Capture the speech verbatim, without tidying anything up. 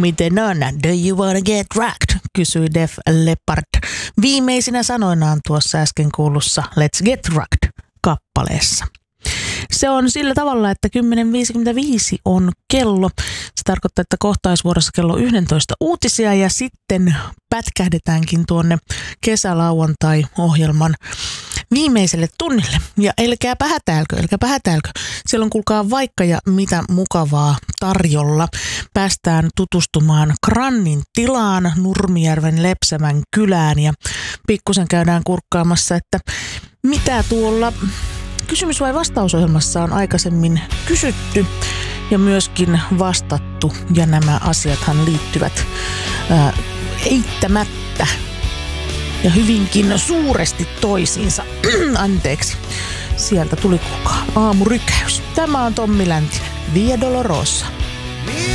Miten on? Do you wanna get rocked? Kysyi Def Leppard viimeisinä sanoinaan tuossa äsken kuulussa Let's Get Rocked -kappaleessa. Se on sillä tavalla, että kymmenen viisikymmentäviisi on kello. Se tarkoittaa, että kohtaisvuorossa kello yksitoista uutisia ja sitten pätkähdetäänkin tuonne kesälauantai-ohjelman viimeiselle tunnille. Ja älkääpä hätäilkö, älkääpä hätäilkö. Siellä on kuulkaa vaikka ja mitä mukavaa tarjolla. Päästään tutustumaan Grannin tilaan, Nurmijärven Lepsävän kylään ja pikkusen käydään kurkkaamassa, että mitä tuolla kysymys- vai vastausohjelmassa on aikaisemmin kysytty ja myöskin vastattu. Ja nämä asiathan liittyvät ää, eittämättä ja hyvinkin suuresti toisiinsa. Anteeksi. Sieltä tuli kukaan aamurykäys. Tämä on Tommi Läntinen. Via Dolorosa.